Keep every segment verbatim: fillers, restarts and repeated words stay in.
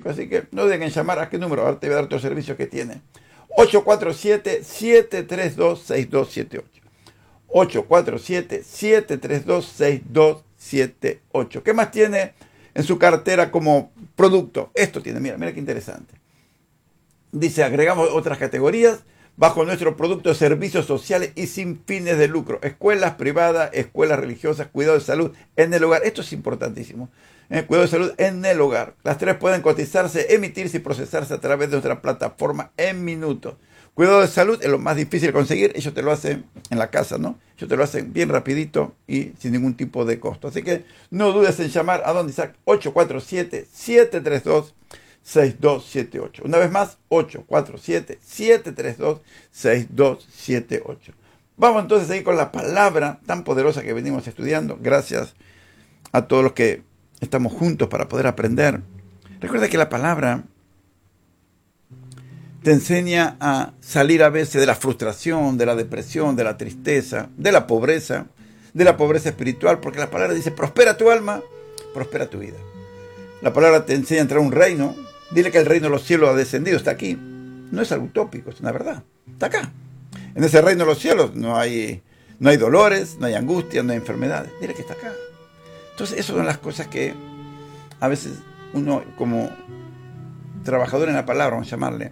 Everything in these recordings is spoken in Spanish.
principio. Así que no deben llamar a qué número. Ahora te voy a dar otros servicios que tiene. ocho cuatro siete, siete tres dos, seis dos siete ocho. ocho cuatro siete, siete tres dos, seis dos siete ocho. ¿Qué más tiene en su cartera como producto? Esto tiene, mira, mira qué interesante. Dice, agregamos otras categorías bajo nuestro producto de servicios sociales y sin fines de lucro. Escuelas privadas, escuelas religiosas, cuidado de salud en el hogar. Esto es importantísimo. Eh, cuidado de salud en el hogar. Las tres pueden cotizarse, emitirse y procesarse a través de nuestra plataforma en minutos. Cuidado de salud es lo más difícil de conseguir. Ellos te lo hacen en la casa, ¿no? Ellos te lo hacen bien rapidito y sin ningún tipo de costo. Así que no dudes en llamar a don Isaac ocho cuatro siete, siete tres dos, seis dos siete ocho. Una vez más, ocho cuatro siete, siete tres dos, seis dos siete ocho. Vamos entonces a seguir con la palabra tan poderosa que venimos estudiando. Gracias a todos los que estamos juntos para poder aprender. Recuerda que la palabra te enseña a salir a veces de la frustración, de la depresión, de la tristeza, de la pobreza, de la pobreza espiritual, porque la palabra dice, prospera tu alma, prospera tu vida. La palabra te enseña a entrar a un reino. Dile que el reino de los cielos ha descendido, está aquí. No es algo utópico, es una verdad. Está acá. En ese reino de los cielos no hay, no hay dolores, no hay angustias, no hay enfermedades. Dile que está acá. Entonces, esas son las cosas que a veces uno, como trabajador en la palabra, vamos a llamarle,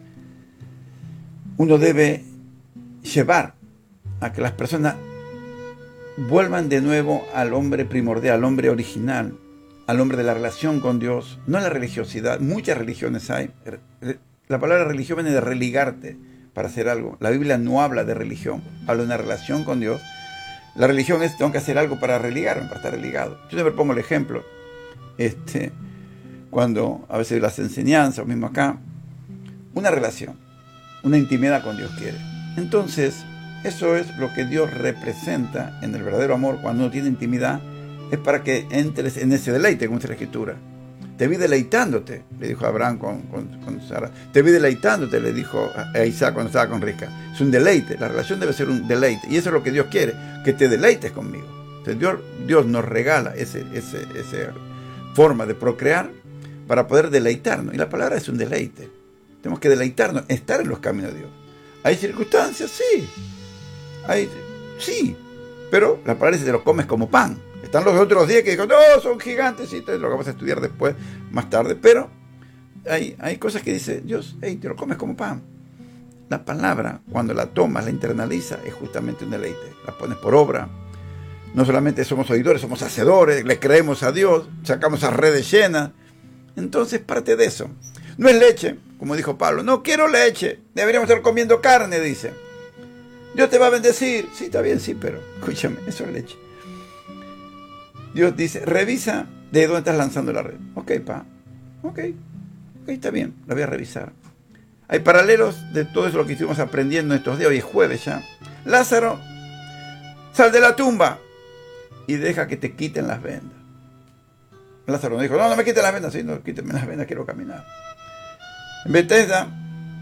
uno debe llevar a que las personas vuelvan de nuevo al hombre primordial, al hombre original, al hombre de la relación con Dios, no a la religiosidad. Muchas religiones hay. La palabra religión viene de religarte para hacer algo. La Biblia no habla de religión, habla de una relación con Dios. La religión es, tengo que hacer algo para religarme, para estar religado. Yo siempre pongo el ejemplo, este, cuando a veces las enseñanzas, o mismo acá, una relación, una intimidad con Dios quiere. Entonces, eso es lo que Dios representa en el verdadero amor. Cuando uno tiene intimidad, es para que entres en ese deleite, como dice la Escritura. Te vi deleitándote, le dijo a Abraham con, con, con Sara. Te vi deleitándote, le dijo a Isaac cuando estaba con Rica. Es un deleite, la relación debe ser un deleite. Y eso es lo que Dios quiere, que te deleites conmigo. Entonces Dios, Dios nos regala ese, ese, esa forma de procrear para poder deleitarnos. Y la palabra es un deleite. Tenemos que deleitarnos, estar en los caminos de Dios. ¿Hay circunstancias? Sí. Hay, sí. Pero la palabra dice, te lo comes como pan. Están los otros días que digo, no, son gigantes, y entonces lo vamos a estudiar después, más tarde. Pero hay, hay cosas que dice Dios, hey, te lo comes como pan. La palabra, cuando la tomas, la internalizas, es justamente un deleite. La pones por obra. No solamente somos oidores, somos hacedores, le creemos a Dios, sacamos a redes llenas. Entonces, parte de eso. No es leche, como dijo Pablo, no quiero leche, deberíamos estar comiendo carne, dice. Dios te va a bendecir. Sí, está bien, sí, pero escúchame, eso es leche. Dios dice, revisa de dónde estás lanzando la red. Ok, pa. Ok. Ok, está bien, la voy a revisar. Hay paralelos de todo eso lo que estuvimos aprendiendo estos días. Hoy es jueves ya. Lázaro, sal de la tumba y deja que te quiten las vendas. Lázaro no dijo, no, no me quiten las vendas. Sí, no, quítenme las vendas, quiero caminar. En Bethesda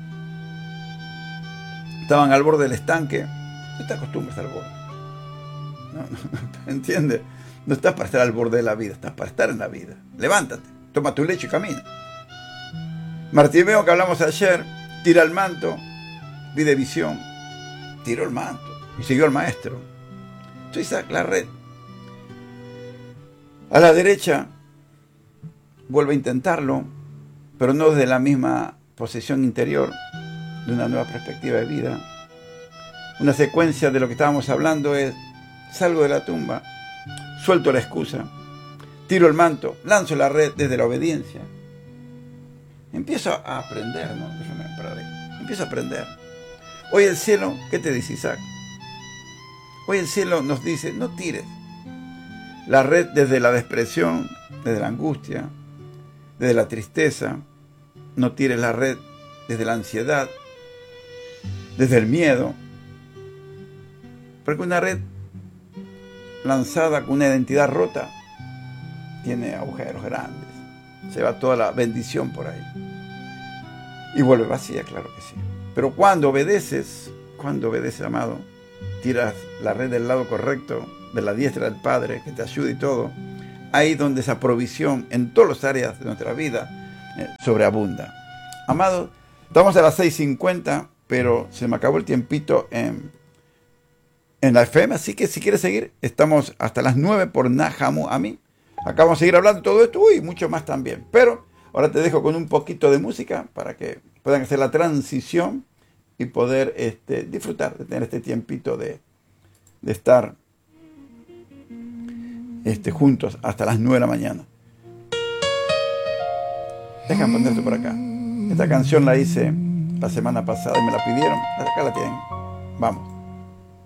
estaban al borde del estanque. No te acostumbres al borde. No, no, no, ¿entiendes? No estás para estar al borde de la vida, estás para estar en la vida. Levántate, toma tu lecho y camina. Bartimeo, que hablamos ayer, tira el manto, pide visión, tiró el manto y siguió al maestro. Entonces Isaac, la red. A la derecha, vuelve a intentarlo, pero no desde la misma posición interior, de una nueva perspectiva de vida. Una secuencia de lo que estábamos hablando es, salgo de la tumba, suelto la excusa, tiro el manto, lanzo la red desde la obediencia. Empiezo a aprender, ¿no? Déjame parar ahí. Empiezo a aprender. Hoy el cielo, ¿qué te dice Isaac? Hoy el cielo nos dice, no tires la red desde la depresión, desde la angustia, desde la tristeza. No tires la red desde la ansiedad, desde el miedo. Porque una red lanzada con una identidad rota tiene agujeros grandes. Se va toda la bendición por ahí. Y vuelve vacía, claro que sí. Pero cuando obedeces, cuando obedeces, amado, tiras la red del lado correcto, de la diestra del Padre, que te ayuda y todo, ahí donde esa provisión en todas las áreas de nuestra vida, eh, sobreabunda. Amados, estamos a las seis cincuenta, pero se me acabó el tiempito en, en la F M, así que si quieres seguir, estamos hasta las nueve por Nahamu Ami. Acá vamos a seguir hablando de todo esto, uy, mucho más también. Pero ahora te dejo con un poquito de música para que puedan hacer la transición y poder este, disfrutar de tener este tiempito de, de estar este, juntos hasta las nueve de la mañana. Dejan poner esto por acá. Esta canción la hice la semana pasada y me la pidieron. Acá la tienen. Vamos.